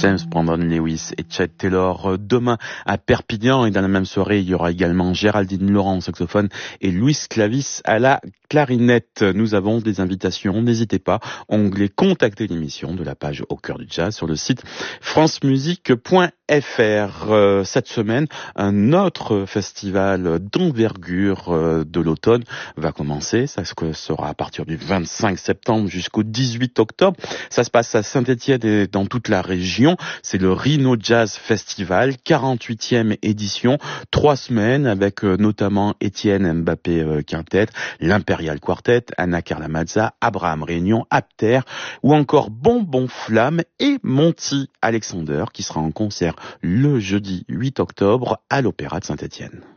James Brandon Lewis et Chet Taylor demain à Perpignan, et dans la même soirée il y aura également Géraldine Laurent au saxophone et Louis Clavis à la clarinette. Nous avons des invitations, n'hésitez pas, onglet contacter l'émission de la page Au Cœur du Jazz sur le site francemusique.fr. Cette semaine, un autre festival d'envergure de l'automne va commencer. Ça sera à partir du 25 septembre jusqu'au 18 octobre. Ça se passe à Saint-Étienne et dans toute la région. C'est le Rhino Jazz Festival, 48e édition, 3 semaines avec notamment Étienne Mbappé Quintet, l'Imperial Quartet, Anna Carla Mazza, Abraham Réunion, Apter ou encore Bonbon Flamme et Monty Alexander qui sera en concert le jeudi 8 octobre à l'Opéra de Saint-Étienne.